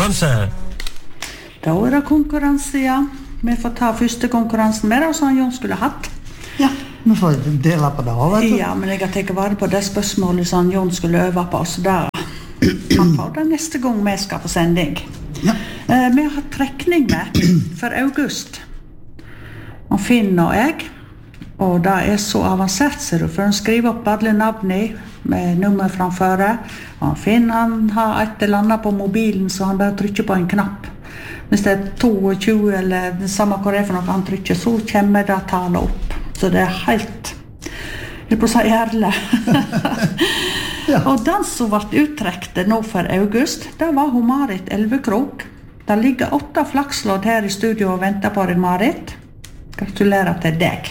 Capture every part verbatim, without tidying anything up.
konkurranse. Da er det konkurranse, ja. Vi får ta første konkurransen med det, som Jon skulle hatt. Ja, vi får dele på det, vet du. Ja, men jeg har tenkt vare på det spørsmålet som Jon skulle øve på, så da kan få det neste gang vi skal på sending. Ja. Eh, vi har trekning med for august. Og Finn og jeg, og det er så avansert, ser du, for han skriver opp alle navnene med nummer framføre. Og Finn, han har et eller annet på mobilen, så han bare trykker på en knapp. Hvis det er tjueto, eller det samme hva det er for noe han trykker, så kommer det tallet opp. Så det er helt, jeg på å si ærlig. Ja. Og den som ble uttrekket nå for august, det var hun Marit Elvekrok. Det ligger åtte flakslodd her i studio og venter på deg, Marit. Gratulerer til deg.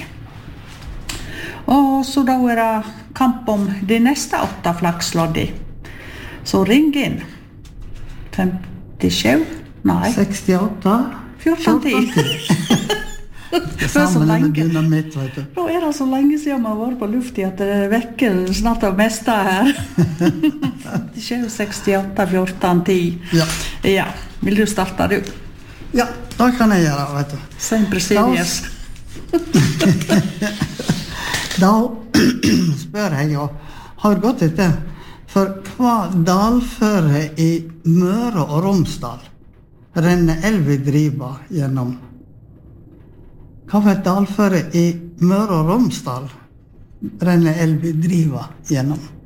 Og så da er det kamp om de neste åtte flaksloddi. Så ring inn. femtisju? Nei. sekstiåtte? fjorten ti. Det samme med dynamitt, vet du. Nå er det så lenge siden vi har vært på luft i at det vekker snart av meste her. femtisju, sekstiåtte, fjorten ti. Ja. Ja, vil du starte du? Ja, det kan jeg gjøre, vet du. Sempre serious. Da spør jeg jo, har gått etter, for hva dalføre i Møre og Romsdal renner elva driva gjennom? Hva for et dalføre i Møre og Romsdal renner elva driva gjennom?